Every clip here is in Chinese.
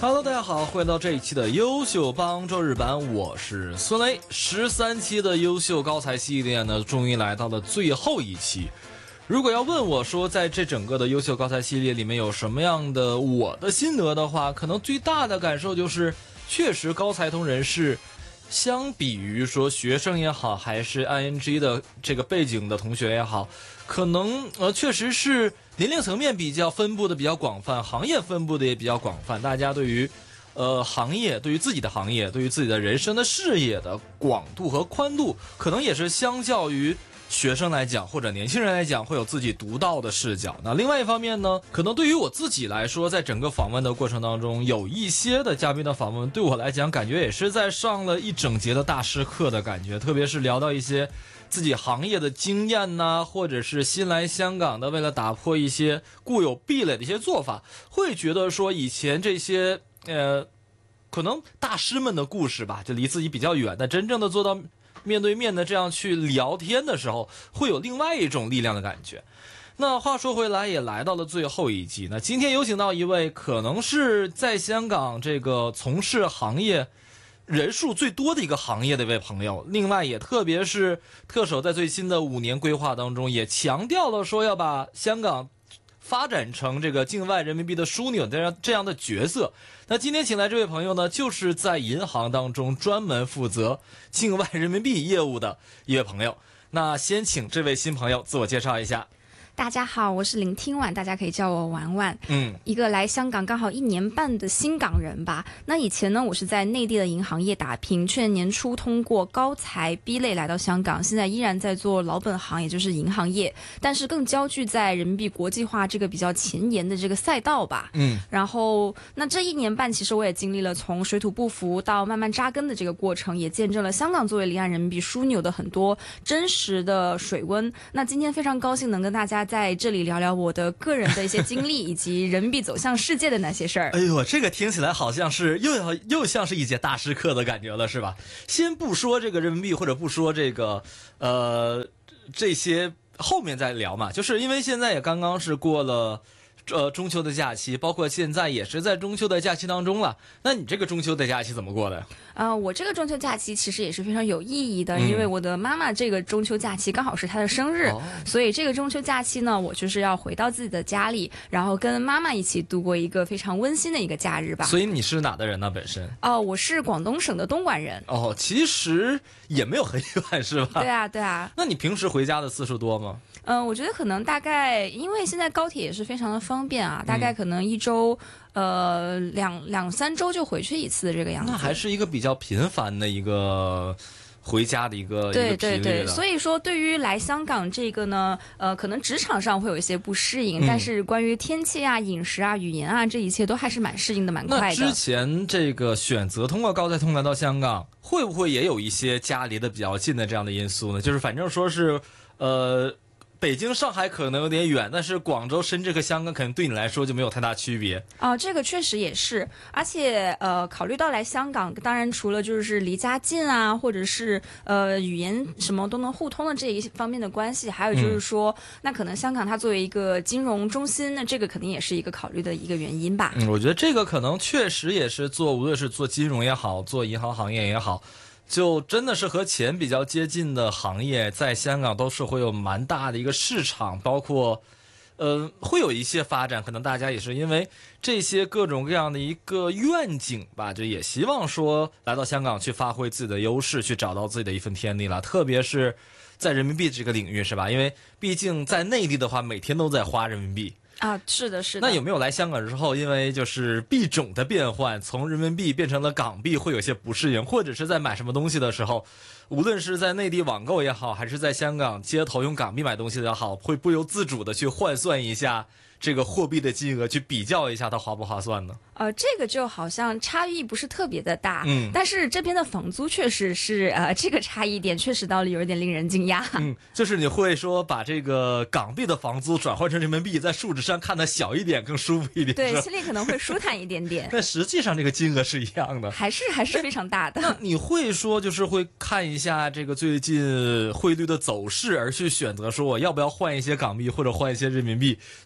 Hello， 大家好，欢迎到这一期的优秀帮周日版，我是孙雷。13期的优秀高才系列呢，终于来到了最后一期。如果要问我说，在这整个的优秀高才系列里面有什么样的我的心得的话，可能最大的感受就是，确实高才通人士相比于说学生也好，还是 ING 的这个背景的同学也好，可能确实是年龄层面比较分布的比较广泛，行业分布的也比较广泛，大家对于行业，对于自己的行业，对于自己的人生的视野的广度和宽度，可能也是相较于学生来讲或者年轻人来讲会有自己独到的视角。那另外一方面呢，可能对于我自己来说，在整个访问的过程当中，有一些的嘉宾的访问对我来讲感觉也是在上了一整节的大师课的感觉，特别是聊到一些自己行业的经验呐，或者是新来香港的为了打破一些固有壁垒的一些做法，会觉得说以前这些可能大师们的故事吧，就离自己比较远，但真正的做到面对面的这样去聊天的时候，会有另外一种力量的感觉。那话说回来，也来到了最后一集。那今天有请到一位可能是在香港这个从事行业人数最多的一个行业的一位朋友，另外也特别是特首在最新的5年规划当中也强调了说要把香港发展成这个境外人民币的枢纽这样的角色。那今天请来这位朋友呢，就是在银行当中专门负责境外人民币业务的一位朋友。那先请这位新朋友自我介绍一下。 大家好，我是林听婉，大家可以叫我婉婉。一个来香港刚好1年半的新港人吧。那以前呢，我是在内地的银行业打拼，去年年初通过高才 B 类来到香港，现在依然在做老本行，也就是银行业，但是更焦聚在人民币国际化这个比较前沿的这个赛道吧。然后那这1年半，其实我也经历了从水土不服到慢慢扎根的这个过程，也见证了香港作为离岸人民币枢纽的很多真实的水温。那今天非常高兴能跟大家在这里聊聊我的个人的一些经历，以及人民币走向世界的那些事儿。 哎呦，这个听起来好像是又像是一节大师课的感觉了，是吧？先不说这个人民币，或者不说这个这些，后面再聊嘛。就是因为现在也刚刚是过了中秋的假期，包括现在也是在中秋的假期当中了。那你这个中秋的假期怎么过的？ 我这个中秋假期其实也是非常有意义的，因为我的妈妈这个中秋假期刚好是她的生日，所以这个中秋假期呢，我就是要回到自己的家里，然后跟妈妈一起度过一个非常温馨的一个假日吧。 所以你是哪的人呢？本身？ 我是广东省的东莞人。 其实也没有很远，是吧？ 对啊。 那你平时回家的次数多吗？ 我觉得可能大概，因为现在高铁也是非常的方便啊，大概可能1周两三周就回去一次这个样子。 那还是一个比较频繁的一个回家的一个频率。 对，所以说对于来香港这个呢，可能职场上会有一些不适应，但是关于天气啊、饮食啊、语言啊，这一切都还是蛮适应的，蛮快的。 那之前这个选择通过高才通来到香港，会不会也有一些家离得比较近的这样的因素呢？就是反正说是北京、上海可能有点远，但是广州、深圳和香港可能对你来说就没有太大区别。 这个确实也是，而且考虑到来香港，当然除了就是离家近啊，或者是语言什么都能互通的这一方面的关系，还有就是说，那可能香港它作为一个金融中心，那这个肯定也是一个考虑的一个原因吧。 我觉得这个可能确实也是无论是做金融也好，做银行行业也好，就真的是和钱比较接近的行业，在香港都是会有蛮大的一个市场，包括会有一些发展，可能大家也是因为这些各种各样的一个愿景吧，就也希望说来到香港去发挥自己的优势，去找到自己的一份天地了。特别是在人民币这个领域，是吧？因为毕竟在内地的话，每天都在花人民币。 是的。 那有没有来香港之后，因为就是币种的变换，从人民币变成了港币，会有些不适应，或者是在买什么东西的时候，无论是在内地网购也好，还是在香港街头用港币买东西也好，会不由自主的去换算一下这个货币的金额，去比较一下它划不划算呢？ 这个就好像差异不是特别的大，但是这边的房租确实是这个差异点确实倒有点令人惊讶。 就是你会说把这个港币的房租转换成人民币，在数值上看它小一点更舒服一点， 对，心里可能会舒坦一点点。 但实际上这个金额是一样的， 还是非常大的。 那你会说就是会看一下这个最近汇率的走势，而去选择说我要不要换一些港币或者换一些人民币，做一些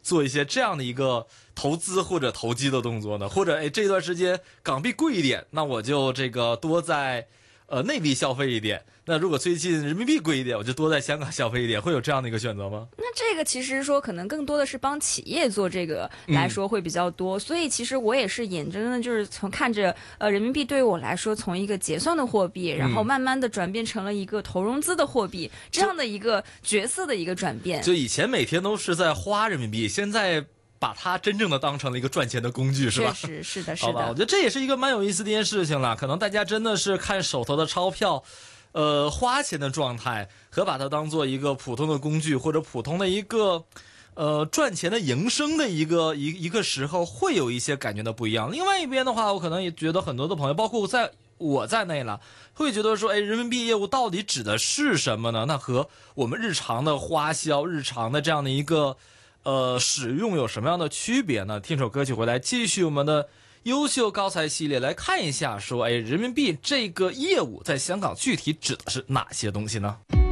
这样的一个投资或者投机的动作呢？或者这段时间港币贵一点，那我就这个多在内地消费一点。那如果最近人民币贵一点，我就多在香港消费一点，会有这样的一个选择吗？ 那这个其实说可能更多的是帮企业做这个来说会比较多，所以其实我也是眼睁睁就是从看着人民币对于我来说从一个结算的货币，然后慢慢的转变成了一个投融资的货币，这样的一个角色的一个转变。 就以前每天都是在花人民币，现在把它真正的当成了一个赚钱的工具，是吧？ 确实是的，是的。好吧，我觉得这也是一个蛮有意思的一件事情了。可能大家真的是看手头的钞票，花钱的状态和把它当做一个普通的工具或者普通的一个赚钱的营生的一个时候，会有一些感觉的不一样。另外一边的话，我可能也觉得很多的朋友，包括我在内了，会觉得说，人民币业务到底指的是什么呢？那和我们日常的花销、日常的这样的一个使用有什么样的区别呢？听首歌曲回来，继续我们的优秀高才系列，来看一下说，人民币这个业务在香港具体指的是哪些东西呢？